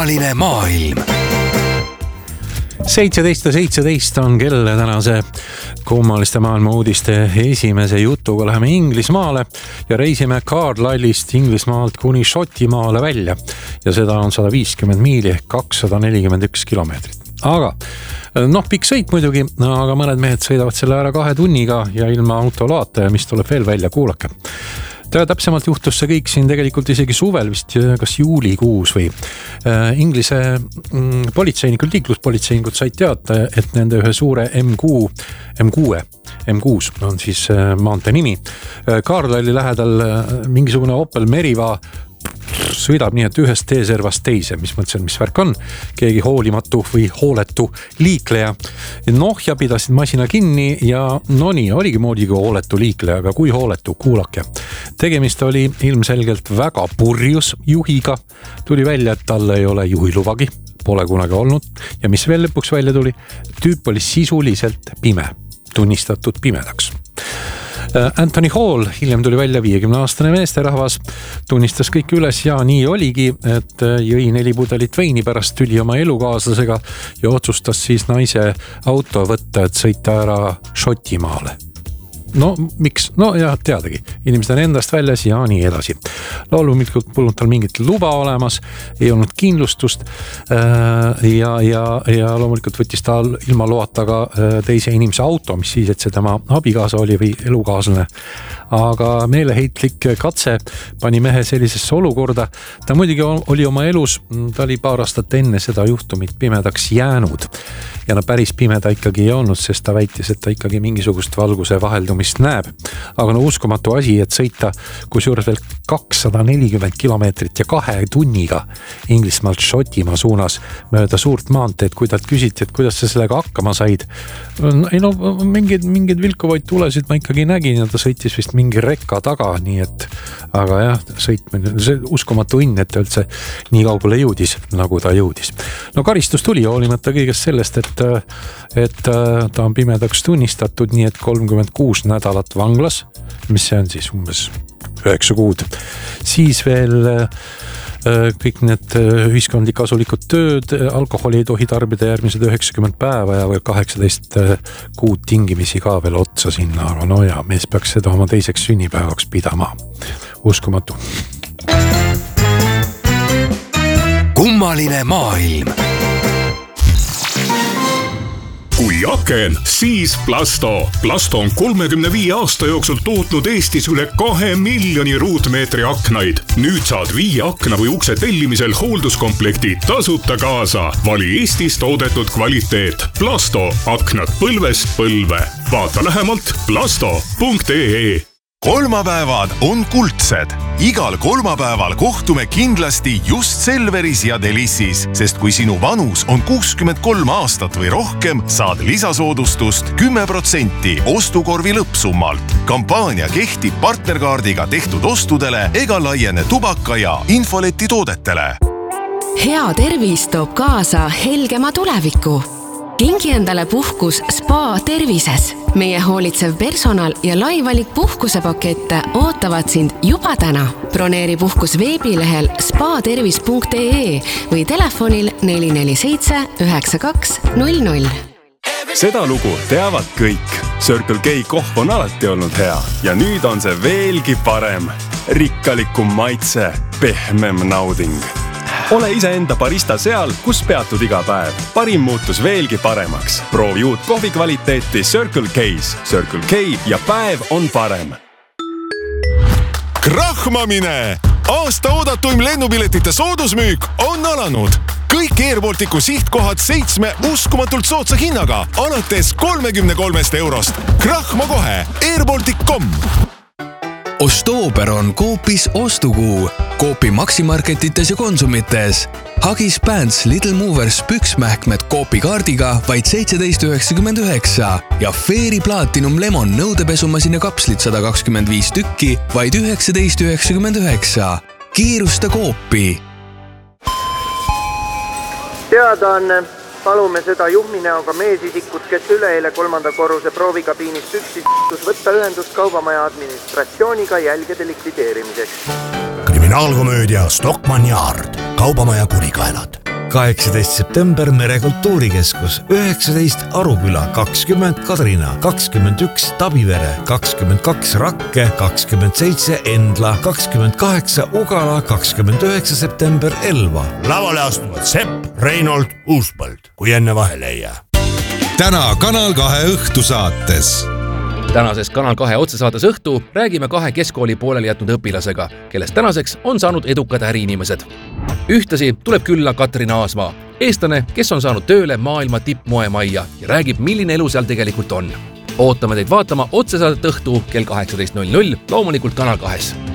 Kummaline maailm. 17 on kell tänase kummaliste maailma uudiste esimese jutuga. Läheme Inglismaale ja reisime Carlisle'ist Inglismaalt kuni Šotimaale välja. Ja seda on 150 miili ehk 241 kilomeetrit. Aga pikk sõit muidugi, aga mõned mehed sõidavad selle ära 2 tunniga ja ilma autoloata ja mis tuleb veel välja, kuulake. Täpsemalt juhtus see kõik siin tegelikult isegi suvel vist, kas juulikuus või Inglise politseinikud, liikluspolitseinikud said teada, et nende ühe suure M6 on siis maantee nimi. Carlisle'i lähedal mingisugune Opel Meriva sõidab nii, et ühest teeservast teise, mis mõtlesin, mis värk on, keegi hoolimatu või hooletu liikleja. Ja pidasid masina kinni ja oligi moodiga hooletu liikleja, aga kui hooletu, kuulake. Tegemist oli ilmselgelt väga purjus juhiga. Tuli välja, et talle ei ole juhilubagi, pole kunagi olnud ja mis veel lõpuks välja tuli, tüüp oli sisuliselt pime, tunnistatud pimedaks. Anthony Hall, hiljem tuli välja 50-aastane meesterahvas, tunnistas kõik üles ja nii oligi, et jõi 4 pudelit veini pärast tüli oma elukaaslasega ja otsustas siis naise auto võtta, et sõita ära Šotimaale. Miks? Teadagi. Inimesed on endast väljas ja nii edasi. Loomulikult polnud tal mingit luba olemas, ei olnud kindlustust ja loomulikult võttis ta ilma loata ka teise inimese auto, mis siis, et see tema abikaasa oli või elukaaslane. Aga meeleheitlik katse pani mehe sellisesse olukorda. Ta muidugi oli oma elus, ta oli paar aastat enne seda juhtumit pimedaks jäänud. Ja päris pimeda ikkagi ei olnud, sest ta väitis, et ta ikkagi mingisugust valguse vaheldumist näeb. Aga uskumatu asi, et sõita kusjuures veel 240 kilomeetrit ja 2 tunniga Inglismaalt Šotimaa suunas mööda suurt maanteed, kui talt küsiti, et kuidas sa sellega hakkama said. Mingid vilkuvaid tulesid ma ikkagi nägin ja ta sõitis vist mingi rekka taga, nii et aga jah, sõitmine, see uskumatu õnn, et ta üldse nii kaugele jõudis, nagu ta jõudis. Karistus tuli hoolimata kõigest sellest, et ta on pimedaks tunnistatud, nii et 36 nädalat vanglas, mis see on siis umbes 9 kuud. Siis veel kõik need ühiskondlik kasulikud tööd, alkoholi ei tohi tarbida järgmised 90 päeva ja veel 18 kuud tingimisi ka veel otsa sinna. Mees peaks seda oma teiseks sünnipäevaks pidama. Uskumatu. Kummaline maailm. Kui aken, siis Plasto. Plasto on 35 aasta jooksul tootnud Eestis üle 2 miljoni ruutmeetri aknaid. Nüüd saad 5 akna või ukse tellimisel hoolduskomplekti tasuta kaasa. Vali Eestis toodetud kvaliteet. Plasto, aknad põlvest põlve. Vaata lähemalt plasto.ee. Kolmapäevad on kuldsed. Igal kolmapäeval kohtume kindlasti just Selveris ja Delissis, sest kui sinu vanus on 63 aastat või rohkem, saad lisasoodustust 10% ostukorvi lõppsummalt. Kampaania kehtib partnerkaardiga tehtud ostudele ega laiene tubaka ja infoleti toodetele. Hea tervis toob kaasa helgema tuleviku. Kingi endale puhkus Spa Tervises. Meie hoolitsev personal ja laivalik puhkusepakette ootavad sind juba täna. Broneeri puhkus veebilehel spatervis.ee või telefonil 447 9200. Seda lugu teavad kõik. Circle K kohv on alati olnud hea ja nüüd on see veelgi parem. Rikkalikum maitse, pehmem nauding. Ole ise enda barista seal, kus peatud iga päev. Parim muutus veelgi paremaks. Proovi uut kohvi kvaliteeti Circle K's. Circle K ja päev on parem. Krahmamine! Aasta oodatuim lennupiletite soodusmüük on alanud. Kõik Airbalticu sihtkohad 7 uskumatult soodsa hinnaga, alates 33 eurost. Krahma kohe! Airbaltic.com. Ostoober on Coopis ostukuu. Coopi maksimarketites ja konsumites. Huggies Pants Little Movers püksmähkmed Coopi kaardiga vaid 17,99 ja Fairy Platinum Lemon nõudepesumasina kapslit 125 tükki vaid 19,99. Kiirusta Coopi. Teadaanne. Palume seda juhminäoga meesisikut, kes üleeile 3. korruse proovikabiinist üksis võtta ühendust kaubamaja administratsiooniga jälgede likvideerimiseks. Kriminaalkomöödia Stockmann Yard. Kaubamaja kurikaelad. 18 september Merekultuurikeskus, 19 Aruküla, 20 Kadrina, 21 Tabivere, 22 Rakke, 27 Endla, 28 Ugala, 29 september Elva. Lavale astuvad Sepp, Reinold, Uuspõld, kui enne vahele ei jää. Täna Kanal 2 õhtusaates. Tänases Kanal 2 otsesaates Õhtu räägime 2 keskkooli pooleli jätnud õpilasega, kellest tänaseks on saanud edukad äriinimesed. Ühtlasi tuleb külla Katrin Aasmaa, eestlane, kes on saanud tööle maailma tippmoemajja ja räägib, milline elu seal tegelikult on. Ootame teid vaatama otsesaadet Õhtu kell 18.00, loomulikult Kanal 2.